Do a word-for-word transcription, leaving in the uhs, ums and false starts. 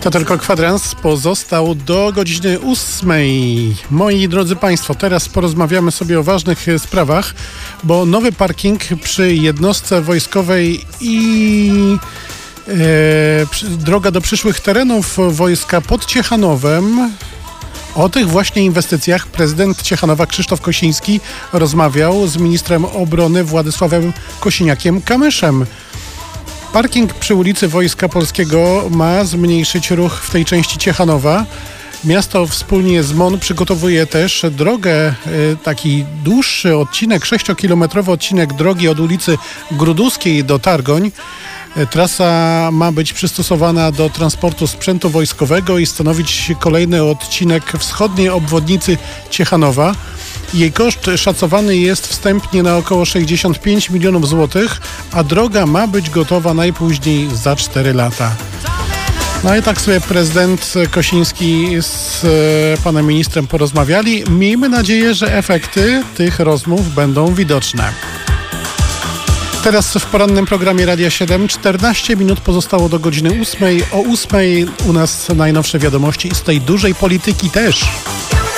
To tylko kwadrans pozostał do godziny ósmej. Moi drodzy Państwo, teraz porozmawiamy sobie o ważnych sprawach, bo nowy parking przy jednostce wojskowej i e, przy, droga do przyszłych terenów wojska pod Ciechanowem. O tych właśnie inwestycjach prezydent Ciechanowa Krzysztof Kosiński rozmawiał z ministrem obrony Władysławem Kosiniakiem-Kamyszem. Parking przy ulicy Wojska Polskiego ma zmniejszyć ruch w tej części Ciechanowa. Miasto wspólnie z M O N przygotowuje też drogę, taki dłuższy odcinek, sześciokilometrowy odcinek drogi od ulicy Gruduskiej do Targoń. Trasa ma być przystosowana do transportu sprzętu wojskowego i stanowić kolejny odcinek wschodniej obwodnicy Ciechanowa. Jej koszt szacowany jest wstępnie na około sześćdziesiąt pięć milionów złotych, a droga ma być gotowa najpóźniej za cztery lata. No i tak sobie prezydent Kosiński z panem ministrem porozmawiali. Miejmy nadzieję, że efekty tych rozmów będą widoczne. Teraz w porannym programie Radia siedem, czternaście minut pozostało do godziny ósmej. O ósmej u nas najnowsze wiadomości z tej dużej polityki też.